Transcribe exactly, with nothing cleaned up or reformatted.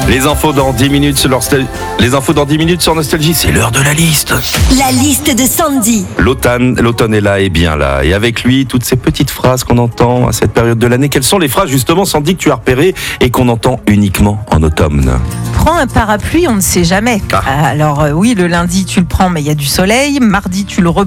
Les infos dans dix minutes sur Nostalgie. Les infos dans dix minutes sur Nostalgie, c'est l'heure de la liste. La liste de Sandy. L'automne, l'automne est là et bien là. Et avec lui, toutes ces petites phrases qu'on entend à cette période de l'année. Quelles sont les phrases justement, Sandy, que tu as repérées et qu'on entend uniquement en automne? Prends un parapluie, on ne sait jamais. Ah. Alors euh, oui, le lundi tu le prends, mais il y a du soleil. Mardi tu le